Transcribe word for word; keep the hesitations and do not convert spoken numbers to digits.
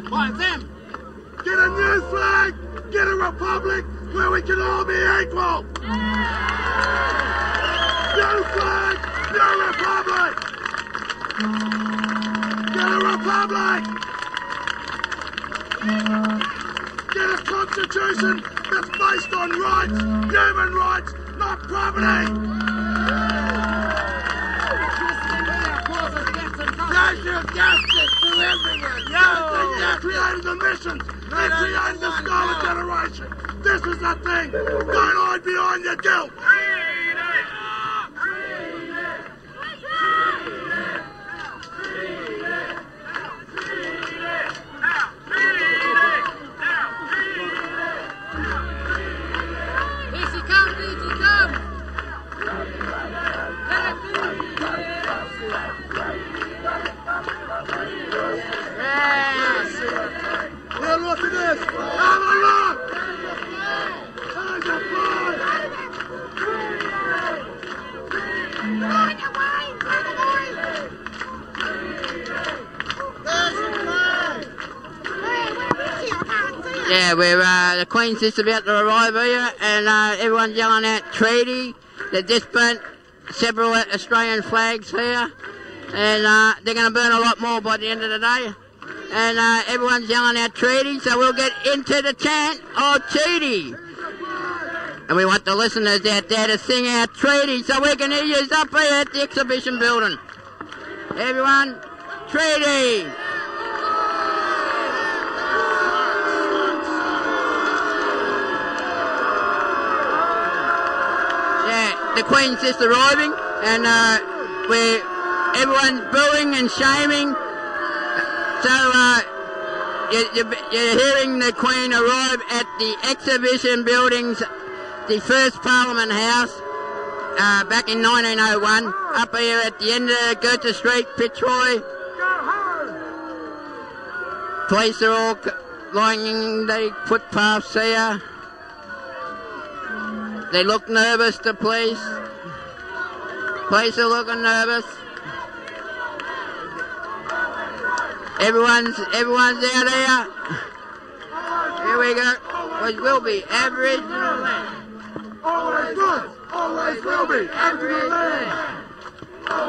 By them. Get a new flag! Get a republic where we can all be equal! New flag! New republic! Get a republic! Get a constitution that's based on rights, human rights, not property! Social justice for everyone! They created the mission! They created the scholar generation! This is the thing! Don't hide behind your guilt! Look at this! Have a look! There's your flag! Yeah, we're, uh, the Queen's just about to arrive here, and uh, everyone's yelling out treaty. They've just burnt several Australian flags here, and uh, they're going to burn a lot more by the end of the day. And uh, everyone's yelling out treaty, so we'll get into the chant of treaty. And we want the listeners out there to sing out treaty so we can hear you up here at the exhibition building. Everyone, treaty! Yeah, the Queen's just arriving, and uh, we're, everyone's booing and shaming. So, uh, you, you, you're hearing the Queen arrive at the exhibition buildings, the first Parliament House, uh, back in nineteen oh one, up here at the end of Goethe Street, Fitzroy. Police are all lining the footpaths here. They look nervous, the police. Police are looking nervous. Everyone's everyone's out here. Here we go. Which will be Aboriginal land. Always was, always will be Aboriginal land.